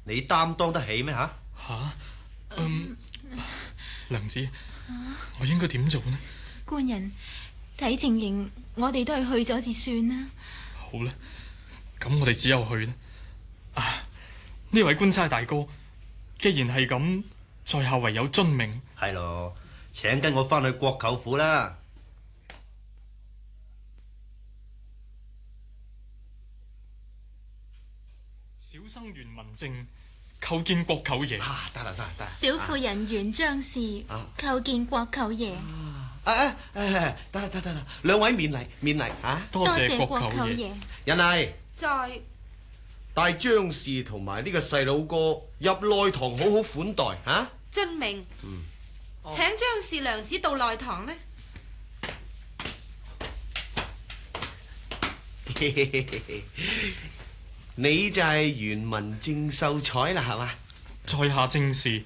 你擔當得起咩吓？ 娘子，我應該點做呢？ 官人，睇情形，我哋都係去咗至算啦。 好啦，咁我哋只有去啦。呢位官差大哥，既然係咁，在下唯有遵命。 係咯，請跟我翻去國舅府啦。 小生袁文正叩見國舅爺。 得啦。 小婦人袁張氏叩見國舅爺。 得啦，兩位免禮啊！ 多謝國舅爺。 人嚟在。 帶張氏同埋呢個細佬哥入內堂，好好款待啊！ 遵命。請張氏娘子到內堂呢。 你就係袁文正秀才啦，係嘛？ 在下正是。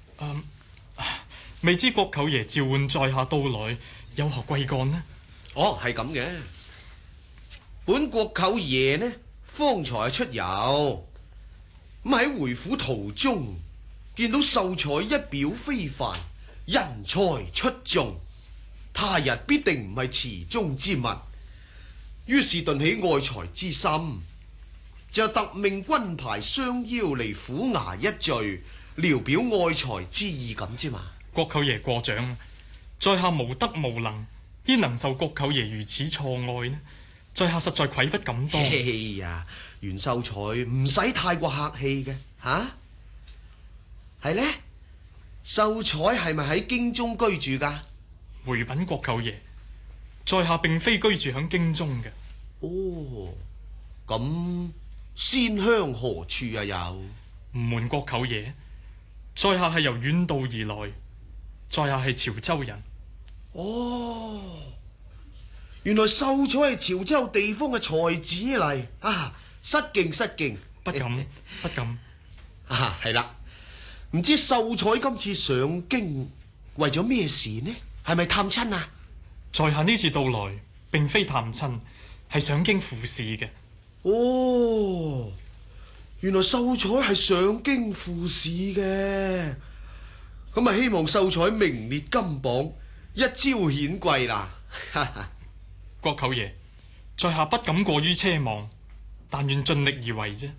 未知國舅爺召喚在下到來，有何貴幹呢？ 係咁嘅。本國舅爺呢，方才出遊，咁喺回府途中見到秀才一表非凡，人才出眾，他日必定唔係池中之物，於是頓起愛才之心，就特命軍牌相邀嚟府衙一聚，聊表愛才之意咁啫嘛。 國舅爺過獎，在下無德無能，焉能受國舅爺如此錯愛呢？在下實在愧不敢當。 袁秀才唔使太過客氣嘅，係呢？秀才係咪喺京中居住噶？ 回稟國舅爺，在下並非居住響京中嘅。 咁仙鄉何處啊？有唔瞞國舅爺，在下係由遠道而來，在下係潮州人。 原來秀才係潮州地方嘅才子嚟失敬， 不敢。 係啦，唔知秀才今次上京為咗咩事呢？係咪探親啊？ 在下呢次到來並非探親，係上京赴試嘅。 原來秀才係上京赴試嘅，咁啊希望秀才名列金榜，一朝顯貴啦。 國舅爺，在下不敢過於奢望，但願盡力而為啫。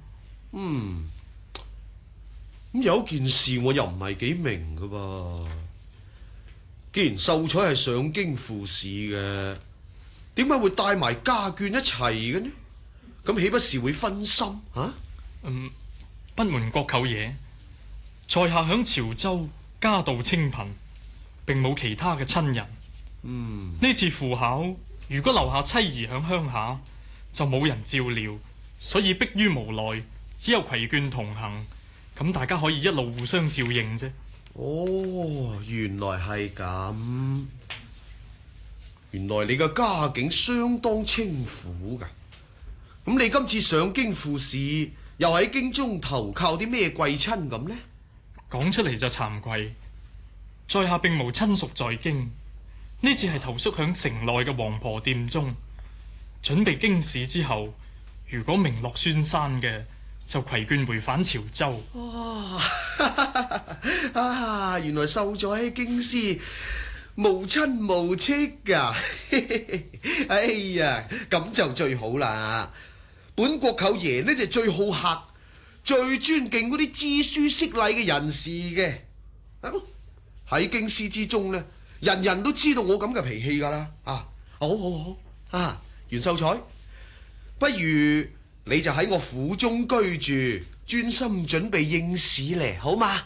咁有件事我又唔係幾明噶噃。既然秀才係上京赴試嘅，點解會帶埋家眷一齊嘅呢？咁豈不是會分心啊？ 不瞞國舅爺，在下響潮州家道清貧，並冇其他嘅親人。呢次赴考，如果留下妻兒響鄉下，就冇人照料，所以迫於無奈，只有攜眷同行。咁大家可以一路互相照應啫。 原來係咁。原來你嘅家境相當清苦噶。咁你今次上京赴試，又喺京中投靠啲咩貴親咁呢？ 講出嚟就慚愧，在下並無親屬在京。呢次係投宿響城內嘅王婆店中，準備經試之後，如果名落孫山嘅，就攜眷回返潮州。 原來秀才喺京師無親無戚噶。哎呀，咁就最好啦。本國舅爺呢就最好客，最尊敬嗰啲知書識禮嘅人士嘅。喺京師之中呢，人人都知道我咁嘅脾氣噶啦。好袁秀才，不如你就喺我府中居住，專心準備應試咧，好嘛？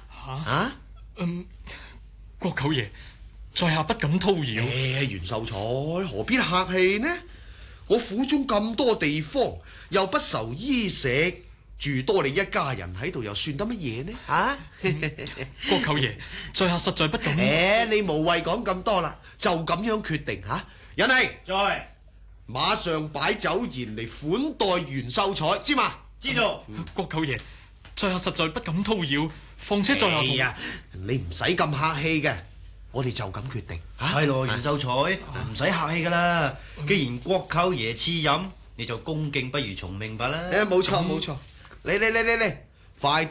國舅爺，在下不敢叨擾。 袁秀才何必客氣呢？我府中咁多地方，又不愁衣食，住多你一家人喺度，又算得乜嘢呢？ 國舅爺，在下實在不敢。 你無謂講咁多啦，就咁樣決定人嚟， 在馬上擺酒筵嚟款待袁秀才，知嘛？ 知道。 國舅爺，在下實在不敢叨擾，況且在下你唔使咁客氣嘅。我哋就咁決定。 係咯，袁秀才唔使客氣噶啦。既然國舅爺賜飲，你就恭敬不如從命吧啦。 冇錯，嚟，快啲！